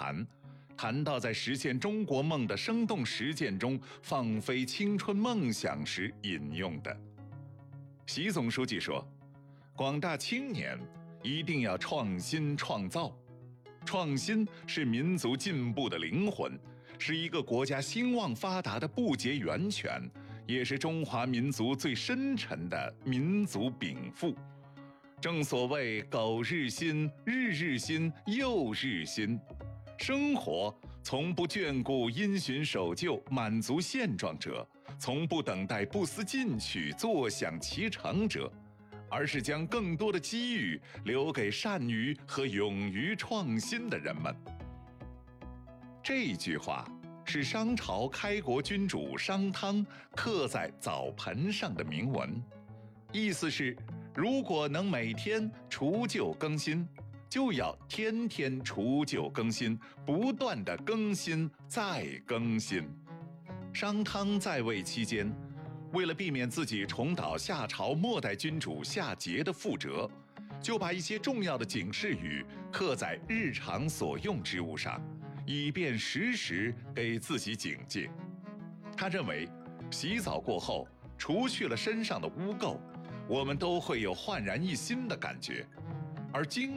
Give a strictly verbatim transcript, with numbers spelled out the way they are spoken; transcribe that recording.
谈，谈到在实现中国梦的生动实践中放飞青春梦想时引用的。习总书记说，广大青年一定要创新创造，创新是民族进步的灵魂，是一个国家兴旺发达的不竭源泉，也是中华民族最深沉的民族禀赋。正所谓苟日新，日日新，又日新。生活从不眷顾因循守旧、满足现状者，从不等待不思进取、坐享其成者，而是将更多的机遇留给善于和勇于创新的人们。这句话是商朝开国君主商汤刻在澡盆上的铭文，意思是，如果能每天除旧更新，就要天天除旧更新，不断地更新再更新。商汤在位期间，为了避免自己重蹈夏朝末代君主夏桀的覆辙，就把一些重要的警示语刻在日常所用之物上，以便时时给自己警戒。他认为，洗澡过后，除去了身上的污垢，我们都会有焕然一新的感觉，而经